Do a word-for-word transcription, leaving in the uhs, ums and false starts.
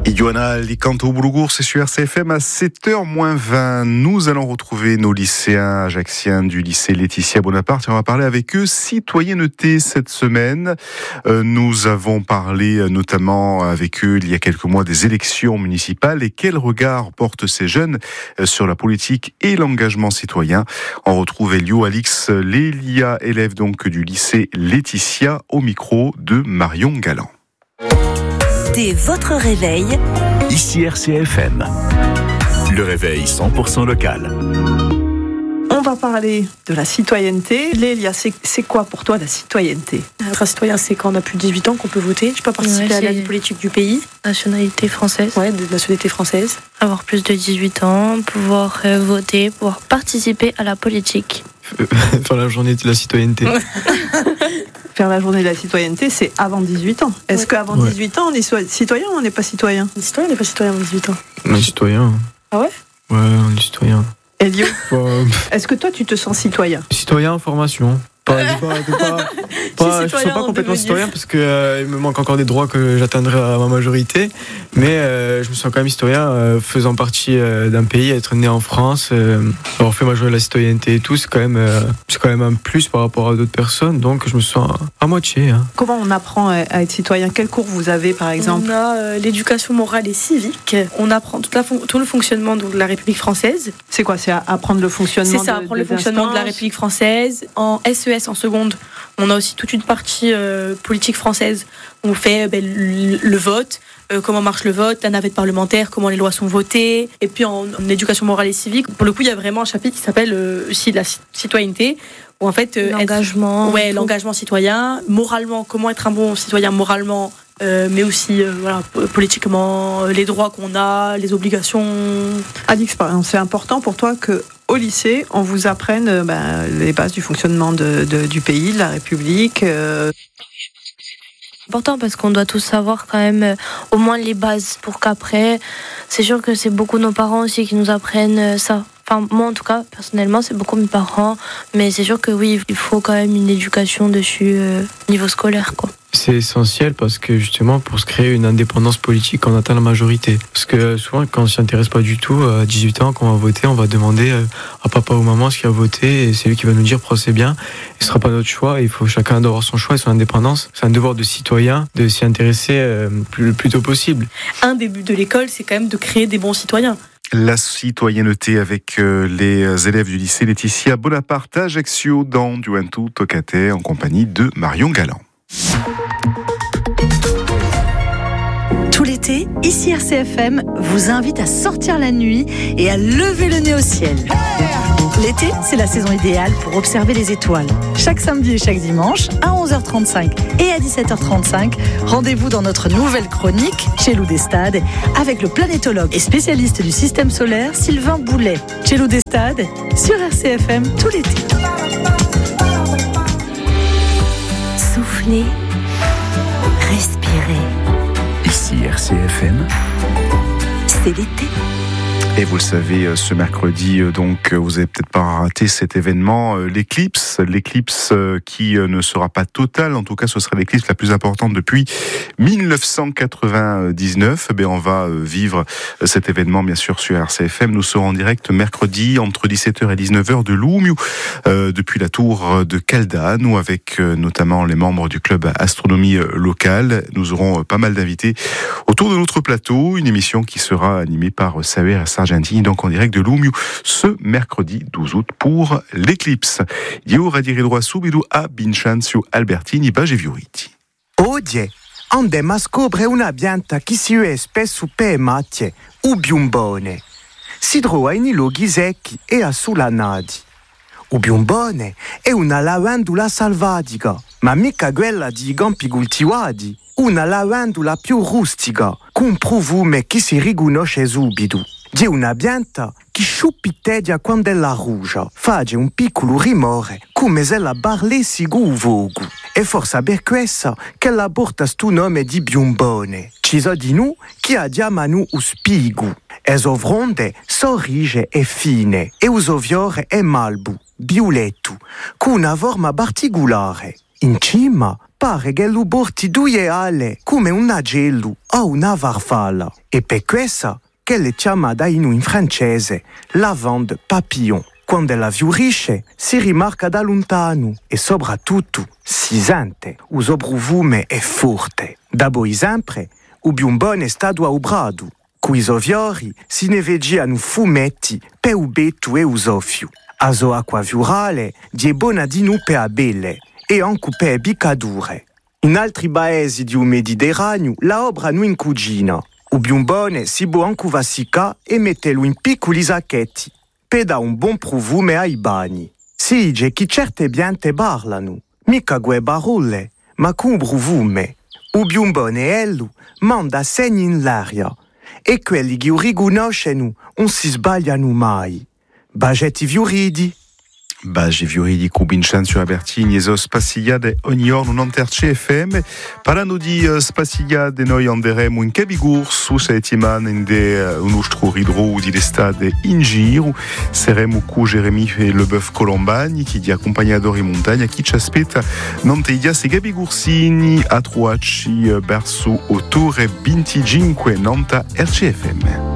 Iguana Licanto Boulougour, c'est sur R C F M à sept heures moins vingt. Nous allons retrouver nos lycéens ajaxiens du lycée Laetitia Bonaparte et on va parler avec eux citoyenneté cette semaine. Euh, nous avons parlé notamment avec eux il y a quelques mois des élections municipales et quel regard portent ces jeunes sur la politique et l'engagement citoyen. On retrouve Elio Alix Lélia, élève donc du lycée Laetitia, au micro de Marion Galland. Dès votre réveil, ici R C F M, le réveil cent pour cent local. On va parler de la citoyenneté. Lélia, c'est, c'est quoi pour toi la citoyenneté ? Être un citoyen, c'est quand on a plus de dix-huit ans qu'on peut voter. Je peux participer ouais, à la vie politique du pays. Nationalité française. Ouais, de nationalité française. Avoir plus de dix-huit ans, pouvoir euh, voter, pouvoir participer à la politique. Faire la journée de la citoyenneté. Faire la journée de la citoyenneté, c'est avant dix-huit ans. Est-ce ouais. qu'avant ouais. dix-huit ans, on est citoyen ou on n'est pas citoyen ? On est citoyen, on n'est pas citoyen avant dix-huit ans. On est citoyen. Ah ouais ? Ouais, on est citoyen. Elio, euh, est-ce que toi, tu te sens citoyen ? Citoyen en formation. Pas, pas, pas, pas, je ne suis pas complètement citoyen parce qu'il euh, me manque encore des droits que j'atteindrai à ma majorité, mais euh, je me sens quand même citoyen euh, faisant partie euh, d'un pays, être né en France, euh, avoir fait ma journée de la citoyenneté et tout, c'est quand même, euh, c'est quand même un plus par rapport à d'autres personnes, donc je me sens à, à moitié. Hein. Comment on apprend à être citoyen ? Quels cours vous avez par exemple ? On a euh, l'éducation morale et civique, on apprend toute la fon- tout le fonctionnement donc, de la République française. C'est quoi ? C'est apprendre le fonctionnement C'est ça, de, apprendre le fonctionnement de la République française. En S E S en seconde, on a aussi toute une partie euh, politique française. On fait ben, le, le vote, euh, comment marche le vote, la navette parlementaire, comment les lois sont votées. Et puis en, en éducation morale et civique, pour le coup, il y a vraiment un chapitre qui s'appelle euh, aussi la citoyenneté. Où en fait, euh, l'engagement, être, ouais, l'engagement citoyen, moralement, comment être un bon citoyen moralement, euh, mais aussi euh, voilà, politiquement, les droits qu'on a, les obligations. Alix, c'est important pour toi que au lycée, on vous apprenne ben, les bases du fonctionnement de, de, du pays, de la République. Euh... Important parce qu'on doit tous savoir quand même euh, au moins les bases pour qu'après, c'est sûr que c'est beaucoup nos parents aussi qui nous apprennent euh, ça. Enfin, moi en tout cas, personnellement, c'est beaucoup mes parents, mais c'est sûr que oui, il faut quand même une éducation dessus euh, niveau scolaire, quoi. C'est essentiel parce que justement pour se créer une indépendance politique quand on atteint la majorité. Parce que souvent quand on s'y intéresse pas du tout, à dix-huit ans quand on va voter, on va demander à papa ou maman ce qu'il a voté et c'est lui qui va nous dire pourquoi c'est bien. Et ce sera pas notre choix, il faut chacun avoir son choix et son indépendance. C'est un devoir de citoyen de s'y intéresser le plus tôt possible. Un des buts de l'école, c'est quand même de créer des bons citoyens. La citoyenneté avec euh, les élèves du lycée Laetitia Bonaparte à Ajaccio dans Duantou Tocate en compagnie de Marion Galland. Tout l'été, ici R C F M vous invite à sortir la nuit et à lever le nez au ciel. L'été, c'est la saison idéale pour observer les étoiles. Chaque samedi et chaque dimanche, à onze heures trente-cinq et à dix-sept heures trente-cinq, rendez-vous dans notre nouvelle chronique, Chelou des Stades, avec le planétologue et spécialiste du système solaire, Sylvain Boulet. Chelou des Stades, sur R C F M, tout l'été. Soufflez, respirez. Ici R C F M, c'est l'été. Et vous le savez, ce mercredi, donc, vous avez peut-être pas raté cet événement, l'éclipse, l'éclipse qui ne sera pas totale, en tout cas, ce sera l'éclipse la plus importante depuis dix-neuf cent quatre-vingt-dix-neuf. Eh bien, on va vivre cet événement, bien sûr, sur R C F M. Nous serons en direct mercredi entre dix-sept heures et dix-neuf heures de Lumiu, euh, depuis la tour de Caldano, avec euh, notamment les membres du club astronomie locale. Nous aurons pas mal d'invités autour de notre plateau, une émission qui sera animée par Saver Argentine, donc en direct de Lumiu ce mercredi douze août pour l'éclipse. Io radiridro subito a Vincenzo Albertini Bagevioriti. Oggi andiamo a scoprire una pianta che si usa spesso per macchie, o biombone. Si trova in luoghi secchi e assolanati. O biombone è una lavandula selvatica, ma mica quella di campi coltivati. Una lavandula più rustica, con profumo che si riconosce subito. Di una pianta che sciuppitteggia quando è la rugia, fa un piccolo rumore come se la parlessi con vogo. E forse per questo che la porta sto nome di biombone. Ci sono di noi che la chiamano o spigo. E so fronde so rige e fine, e uso fiore è malbu, violetto, con una forma particolare. In cima pare che lo porti due ale come un agello o una farfalla. E per questo che le chiamata in francese lavande papillon. Quando la fiorisce si rimarca da lontano e soprattutto si sente, il sopraffumo è forte. Da voi sempre, il biombone è stato obrato. Qui i fiori si ne vediano fumetti per il betto e il soffio. A sua acqua fiorale è buona di nu per belle e anche per bicadure. In altri paesi del Mediterraneo la obrano in cucina. Il biombone si può anche vassicare e metterlo in piccoli sacchetti per dare un buon profumo ai bagni. Si dice che certe piante parlano, mica gue parole, ma con profumo. Il biombone ello manda segni in l'aria e quelli che lo riconoscono non si sbagliano mai. Bagetti fioridi. Bagi fioridi cu Vincenzo Albertini e so spassigliade ogni giorno non terce F M. Parlando di uh, spassigliade, noi andremo in Cabigur su settimana in de uh, un nostro ridro di l'estate in giro. Saremo con Jeremy e Leboeuf Colombani, che di accompagnatori in montagna, chi ci aspetta non te dia se Gabigursini a trovarci uh, verso ottobre venticinque nanta R C F M.